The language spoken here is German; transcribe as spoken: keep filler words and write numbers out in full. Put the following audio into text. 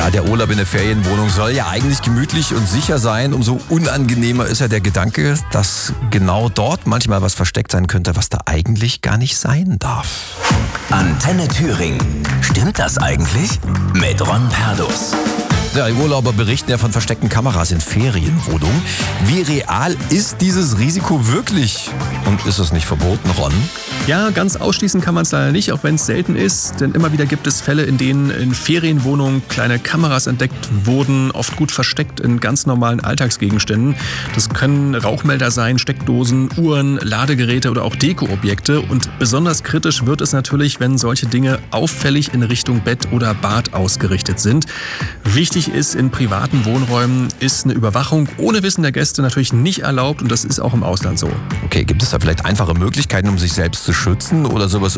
Ja, der Urlaub in der Ferienwohnung soll ja eigentlich gemütlich und sicher sein. Umso unangenehmer ist ja der Gedanke, dass genau dort manchmal was versteckt sein könnte, was da eigentlich gar nicht sein darf. Antenne Thüringen. Stimmt das eigentlich? Mit Ron Perdus. Ja, die Urlauber berichten ja von versteckten Kameras in Ferienwohnungen. Wie real ist dieses Risiko wirklich? Und ist es nicht verboten, Ron? Ja, ganz ausschließen kann man es leider nicht, auch wenn es selten ist. Denn immer wieder gibt es Fälle, in denen in Ferienwohnungen kleine Kameras entdeckt wurden, oft gut versteckt in ganz normalen Alltagsgegenständen. Das können Rauchmelder sein, Steckdosen, Uhren, Ladegeräte oder auch Dekoobjekte. Und besonders kritisch wird es natürlich, wenn solche Dinge auffällig in Richtung Bett oder Bad ausgerichtet sind. Wichtig ist, in privaten Wohnräumen ist eine Überwachung ohne Wissen der Gäste natürlich nicht erlaubt und das ist auch im Ausland so. Okay, gibt es da vielleicht einfache Möglichkeiten, um sich selbst zu schützen oder sowas